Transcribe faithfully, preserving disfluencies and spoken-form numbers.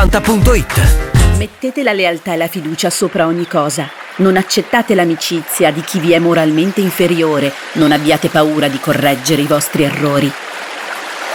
ottanta punto it. Mettete la lealtà e la fiducia sopra ogni cosa. Non accettate l'amicizia di chi vi è moralmente inferiore. Non abbiate paura di correggere i vostri errori.